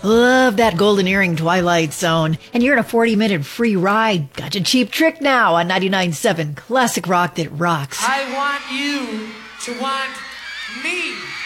Love that Golden Earring Twilight Zone. And you're in a 40-minute free ride. Got your Cheap Trick now on 99.7 Classic Rock that rocks. I want you to want me.